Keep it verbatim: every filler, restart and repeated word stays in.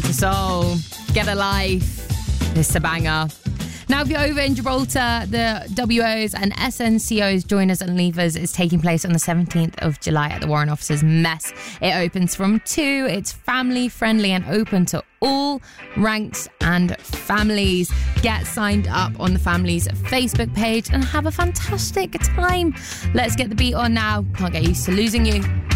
to soul. Get a life. This is a banger. Now, if you're over in Gibraltar, the W Os and S N C Os Joiners and Leavers is taking place on the seventeenth of July at the Warren Officers Mess. It opens from two. It's family friendly and open to all ranks and families. Get signed up on the family's Facebook page and have a fantastic time. Let's get the beat on now. Can't get used to losing you.